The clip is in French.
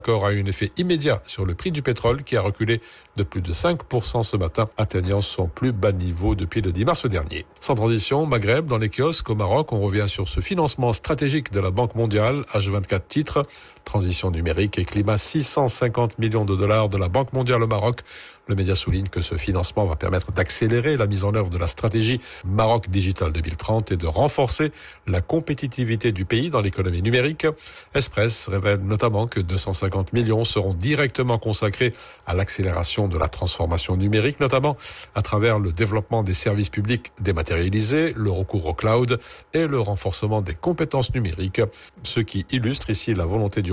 L'accord a eu un effet immédiat sur le prix du pétrole qui a reculé de plus de 5% ce matin, atteignant son plus bas niveau depuis le 10 mars dernier. Sans transition, Maghreb, dans les kiosques au Maroc, on revient sur ce financement stratégique de la Banque mondiale, H24 titre, transition numérique et climat, 650 millions de dollars de la Banque mondiale au Maroc. Le média souligne que ce financement va permettre d'accélérer la mise en œuvre de la stratégie Maroc Digital 2030 et de renforcer la compétitivité du pays dans l'économie numérique. Express révèle notamment que 250 millions seront directement consacrés à l'accélération de la transformation numérique, notamment à travers le développement des services publics dématérialisés, le recours au cloud et le renforcement des compétences numériques, ce qui illustre ici la volonté du